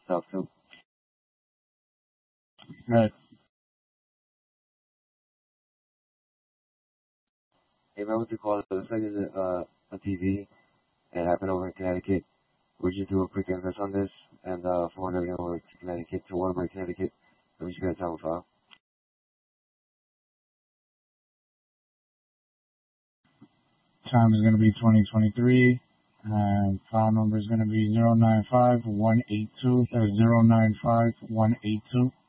stuff too. Right. Hey man, what's it called? It looks like there's a TV that happened over in Connecticut. We just do a quick invest on this and forward everything over to Connecticut, to Waterbury, Connecticut. So we just got a time file. Time is going to be 2023. And file number is going to be 095182. That's 095182.